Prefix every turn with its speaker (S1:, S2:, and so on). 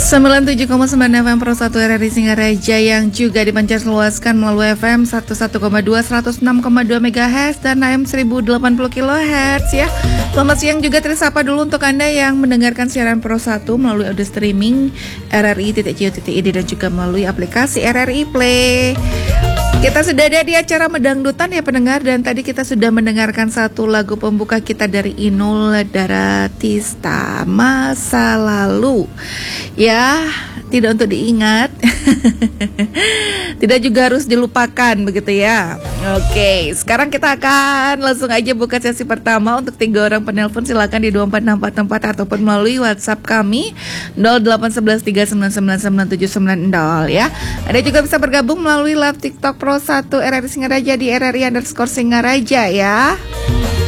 S1: 97,9 FM Pro 1 RRI Singaraja yang juga dipancar luaskan melalui FM 11,2 106,2 MHz dan AM 1080 kHz ya. Selamat siang juga tersapa dulu untuk Anda yang mendengarkan siaran Pro 1 melalui audio streaming RRI.co.id dan juga melalui aplikasi RRI Play. Kita sudah ada di acara Medangdutan ya pendengar, dan tadi kita sudah mendengarkan satu lagu pembuka kita dari Inul Daratista, Masa Lalu. Ya, tidak untuk diingat. Tidak juga harus dilupakan begitu ya. Oke, sekarang kita akan langsung aja buka sesi pertama. Untuk 3 orang penelpon silakan di 24644 ataupun melalui WhatsApp kami 081139999790 ya. Ada juga bisa bergabung melalui live TikTok Pro 1 RRI Singaraja di RRI_Singaraja ya.